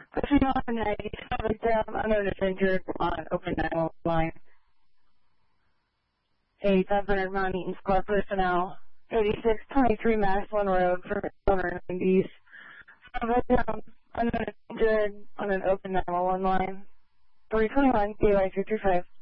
Pushing on 97 down, unknown is injured on open 911 line. 8500 Mount Eaton Squad personnel. 8623 Maxwell Road for owner East. 5 down, unknown is injured on an open 911 line. 321 KY 235.